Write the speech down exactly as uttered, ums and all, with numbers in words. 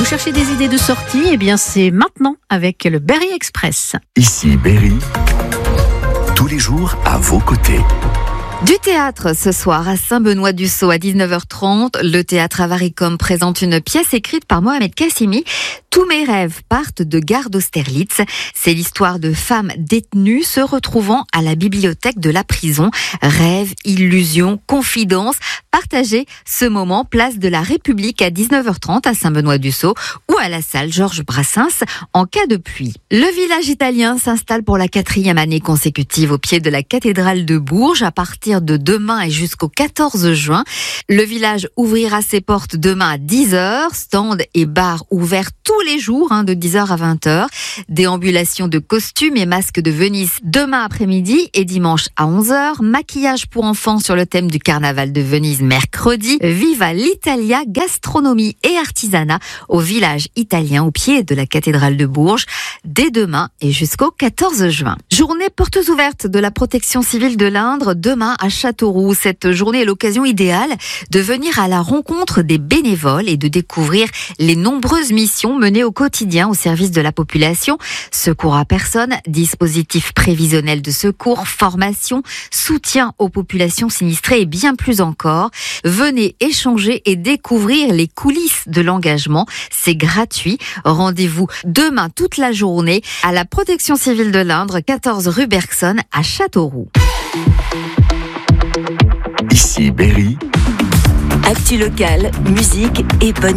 Vous cherchez des idées de sortie? Eh bien, c'est maintenant avec le Berry Express. Ici Berry, tous les jours à vos côtés. Du théâtre ce soir à Saint-Benoît-du-Sault à dix-neuf heures trente. Le théâtre Avaricom présente une pièce écrite par Mohamed Kassimi. Tous mes rêves partent de gare d'Austerlitz. C'est l'histoire de femmes détenues se retrouvant à la bibliothèque de la prison. Rêves, illusions, confidences. Partagez ce moment place de la République à dix-neuf heures trente à Saint-Benoît-du-Sault ou à la salle Georges Brassens en cas de pluie. Le village italien s'installe pour la quatrième année consécutive au pied de la cathédrale de Bourges à partir de demain et jusqu'au quatorze juin. Le village ouvrira ses portes demain à dix heures, stands et bars ouverts tous les jours hein, de dix heures à vingt heures. Déambulation de costumes et masques de Venise demain après-midi et dimanche à onze heures. Maquillage pour enfants sur le thème du carnaval de Venise mercredi. Viva l'Italia, gastronomie et artisanat au village italien au pied de la cathédrale de Bourges dès demain et jusqu'au quatorze juin. Journée portes ouvertes de la protection civile de l'Indre demain à Châteauroux. Cette journée est l'occasion idéale de venir à la rencontre des bénévoles et de découvrir les nombreuses missions menées au quotidien au service de la population. Secours à personne, dispositifs prévisionnels de secours, formation, soutien aux populations sinistrées et bien plus encore. Venez échanger et découvrir les coulisses de l'engagement. C'est gratuit. Rendez-vous demain toute la journée à la protection civile de l'Indre, quatorze rue Bergson à Châteauroux. Ici Berry. Actu locale, musique et bonne